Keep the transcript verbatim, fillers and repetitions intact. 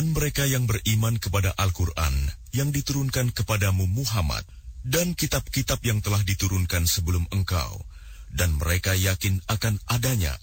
Dan mereka yang beriman kepada Al-Quran yang diturunkan kepadamu Muhammad, dan kitab-kitab yang telah diturunkan sebelum engkau, dan mereka yakin akan adanya